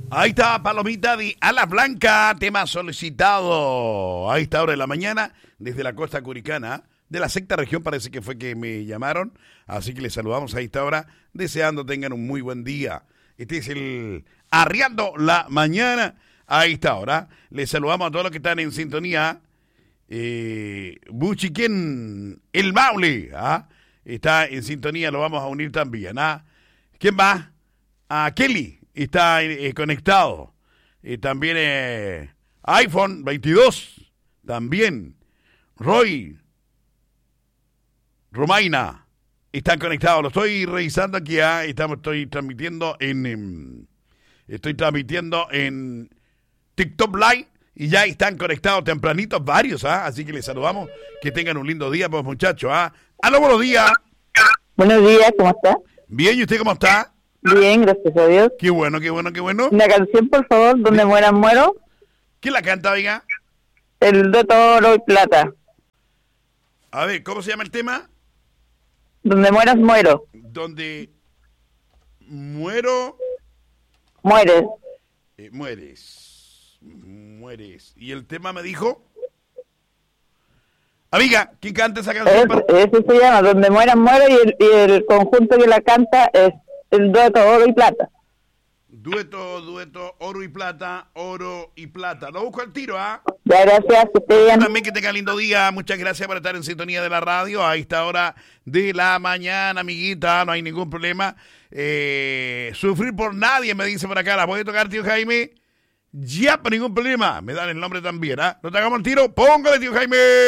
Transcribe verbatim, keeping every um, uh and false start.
Ahí está Palomita de Ala Blanca, tema solicitado a esta hora de la mañana desde la costa curicana. De la sexta región parece que fue que me llamaron, así que les saludamos a esta hora, deseando tengan un muy buen día. Este es el Arriando la Mañana a esta hora. Les saludamos a todos los que están en sintonía. Eh, Buchiquén, el Maule, ¿ah? Está en sintonía, lo vamos a unir también. ¿Ah? ¿Quién va? A Kelly, está eh, conectado. Eh, también eh, iPhone veintidós, también. Roy, Romaina, están conectados. Lo estoy revisando aquí, ¿ah? Estamos, estoy transmitiendo en, en estoy transmitiendo en TikTok Live. Y ya están conectados tempranitos varios, ¿ah? Así que les saludamos. Que tengan un lindo día, pues, muchachos, ¿ah? ¡Aló, buenos días! Buenos días, ¿cómo está? Bien, ¿y usted cómo está? Bien, gracias a Dios. Qué bueno, qué bueno, qué bueno. Una canción, por favor, donde mueran muero. ¿Quién la canta, oiga? El dueto oro y plata. A ver, ¿cómo se llama el tema? Donde mueras muero. Donde muero... Mueres. Eh, mueres. Mueres. ¿Y el tema me dijo? Amiga, ¿quién canta esa canción? Es, para... Ese se llama Donde mueran muero y el, y el conjunto que la canta es el dueto oro y plata. Dueto, dueto, oro y plata, oro y plata. Lo busco al tiro, ¿ah? Ya, gracias, que esté bien. También que tenga lindo día. Muchas gracias por estar en sintonía de la radio a esta hora de la mañana, amiguita. No hay ningún problema. Eh, sufrir por nadie, me dice por acá. ¿La puede tocar, tío Jaime? Ya, por ningún problema. Me dan el nombre también, ¿ah? ¿No te hagamos el tiro? Póngale, tío Jaime.